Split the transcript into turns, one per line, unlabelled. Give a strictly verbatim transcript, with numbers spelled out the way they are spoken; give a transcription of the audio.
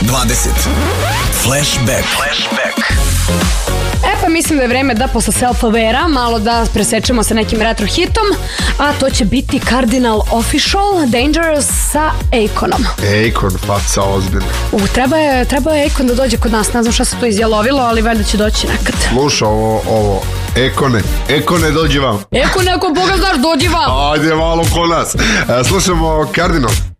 dvadeset. Flashback. Flashback.
E pa mislim da je vreme da posle self-aware-a malo da presečemo sa nekim retro hitom, a to će biti Cardinal Official Dangerous sa Akonom.
Akon, faca ozbiljno.
U, treba je, treba je Akon da dođe kod nas, ne znam šta se tu izjalovilo, ali valjda će doći nekad.
Sluša ovo, ovo, Akone, Akone dođi vam.
Akon, ako Boga znaš, dođi vam.
Ajde malo ko nas. Slušamo Cardinal.